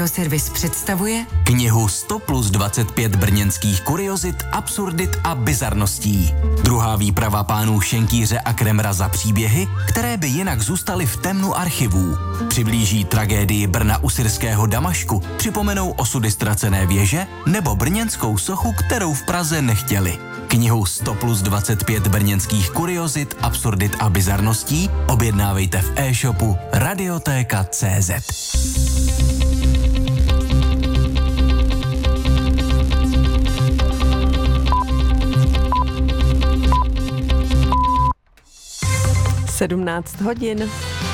Radioservis představuje knihu 100+25 brněnských kuriozit, absurdit a bizarností. Druhá výprava pánů Šenkýře a Kremra za příběhy, které by jinak zůstaly v temnu archivů. Přiblíží tragédii Brna u syrského Damašku, připomenou osudy ztracené věže nebo brněnskou sochu, kterou v Praze nechtěli. Knihu 100+25 brněnských kuriozit, absurdit a bizarností objednávejte v e-shopu Radiotéka.cz. Sedmnáct hodin.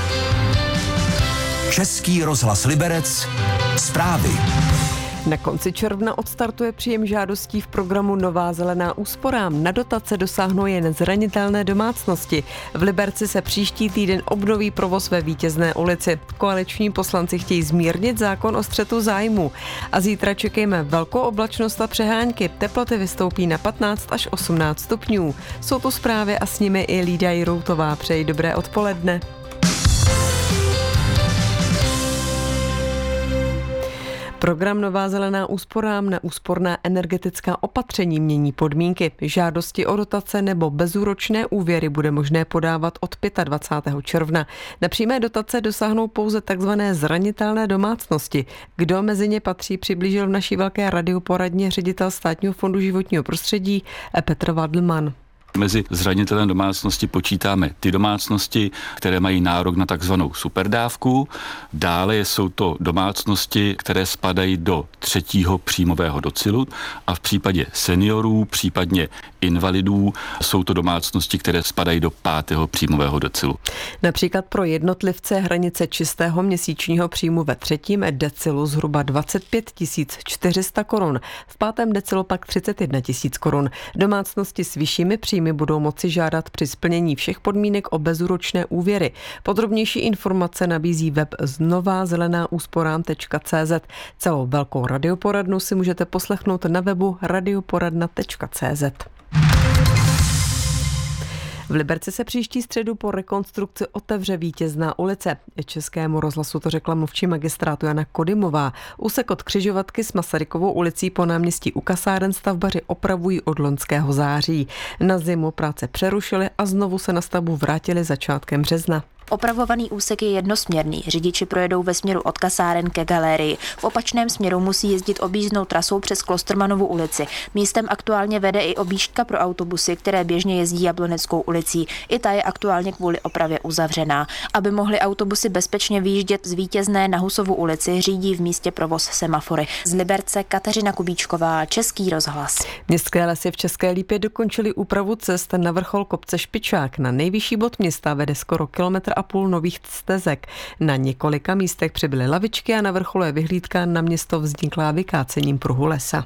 Český rozhlas Liberec. Zprávy. Na konci června odstartuje příjem žádostí v programu Nová zelená úsporám. Na dotace dosáhnou jen zranitelné domácnosti. V Liberci se příští týden obnoví provoz ve Vítězné ulici. Koaliční poslanci chtějí zmírnit zákon o střetu zájmů. A zítra čekejme velkou oblačnost a přehánky. Teploty vystoupí na 15 až 18 stupňů. Jsou tu zprávy a s nimi i Lída Jiroutová. Přeji dobré odpoledne. Program Nová zelená úsporám na úsporná energetická opatření mění podmínky. Žádosti o dotace nebo bezúročné úvěry bude možné podávat od 25. června. Na přímé dotace dosáhnou pouze takzvané zranitelné domácnosti. Kdo mezi ně patří, přiblížil v naší velké radioporadně ředitel Státního fondu životního prostředí Petr Vadlman. Mezi zranitelné domácnosti počítáme ty domácnosti, které mají nárok na takzvanou superdávku. Dále jsou to domácnosti, které spadají do 3. příjmového decilu a v případě seniorů, případně invalidů, jsou to domácnosti, které spadají do 5. příjmového decilu. Například pro jednotlivce hranice čistého měsíčního příjmu ve 3. decilu zhruba 25 400 korun, v 5. decilu pak 31 000 korun. Domácnosti s vyššími příjmy budou moci žádat při splnění všech podmínek o bezúročné úvěry. Podrobnější informace nabízí web znova-zelená-úsporám.cz. Celou velkou radioporadnu si můžete poslechnout na webu radioporadna.cz. V Liberci se příští středu po rekonstrukci otevře Vítězná ulice. Českému rozhlasu to řekla mluvčí magistrátu Jana Kodymová. Úsek od křižovatky s Masarykovou ulicí po náměstí u kasáren stavbaři opravují od loňského září. Na zimu práce přerušili a znovu se na stavbu vrátili začátkem března. Opravovaný úsek je jednosměrný. Řidiči projedou ve směru od kasáren ke galerii. V opačném směru musí jezdit objízdnou trasou přes Klostermanovu ulici. Místem aktuálně vede i objížďka pro autobusy, které běžně jezdí Jabloneckou ulicí. I ta je aktuálně kvůli opravě uzavřená. Aby mohly autobusy bezpečně vyjíždět z Vítězné na Husovu ulici, řídí v místě provoz semafory. Z Liberce Kateřina Kubíčková, Český rozhlas. Městské lesy v České Lípě dokončily úpravu cest na vrchol kopce Špičák. Na nejvyšší bod města vede skoro 1,5 kilometru nových stezek. Na několika místech přibyly lavičky a na vrcholu je vyhlídka na město vzniklá vykácením pruhu lesa.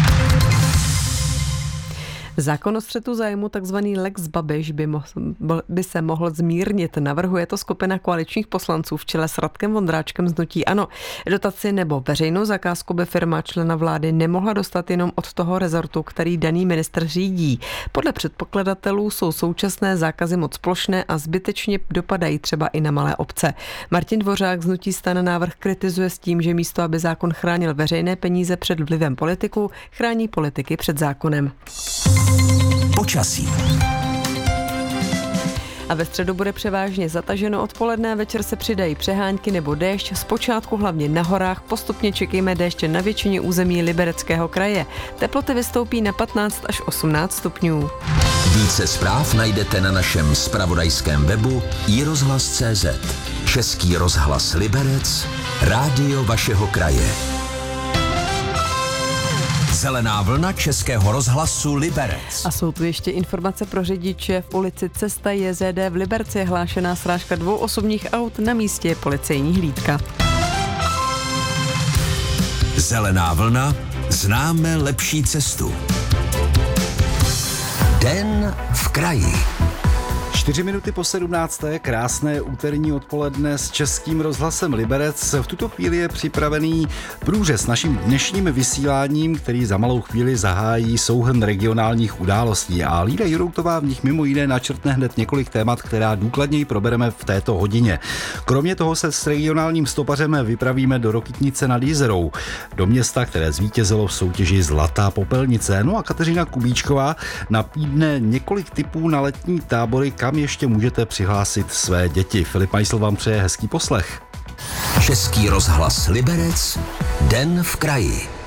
Zákon o střetu zájmu, takzvaný Lex Babiš, by se mohl zmírnit. Navrhuje to skupina koaličních poslanců v čele s Radkem Vondráčkem z hnutí ANO. Dotaci nebo veřejnou zakázku by firma člena vlády nemohla dostat jenom od toho rezortu, který daný ministr řídí. Podle předpokladatelů jsou současné zákazy moc plošné a zbytečně dopadají třeba i na malé obce. Martin Dvořák z hnutí STAN návrh kritizuje s tím, že místo, aby zákon chránil veřejné peníze před vlivem politiků, chrání politiky před zákonem. Počasí. A ve středu bude převážně zataženo odpoledne, večer se přidají přehánky nebo déšť, zpočátku hlavně na horách, postupně čekejme déště na většině území Libereckého kraje. Teploty vystoupí na 15 až 18 stupňů. Více zpráv najdete na našem zpravodajském webu iRozhlas.cz. Český rozhlas Liberec, rádio vašeho kraje. Zelená vlna Českého rozhlasu Liberec. A jsou tu ještě informace pro řidiče. V ulici Cesta JZD v Liberci je hlášená srážka 2 osobních aut, na místě je policejní hlídka. Zelená vlna, známe lepší cestu. Den v kraji. 4 minuty po 17. Krásné úterní odpoledne s Českým rozhlasem Liberec. V tuto chvíli je připravený průřez naším dnešním vysíláním, který za malou chvíli zahájí souhrn regionálních událostí. A Lída Juroutová v nich mimo jiné načrtne hned několik témat, která důkladněji probereme v této hodině. Kromě toho se s regionálním stopařem vypravíme do Rokytnice nad Jizerou, do města, které zvítězilo v soutěži Zlatá popelnice. No a Kateřina Kubíčková nabídne několik tipů na letní tábory, kam ještě můžete přihlásit své děti. Filip Majsl vám přeje hezký poslech. Český rozhlas Liberec, Den v kraji.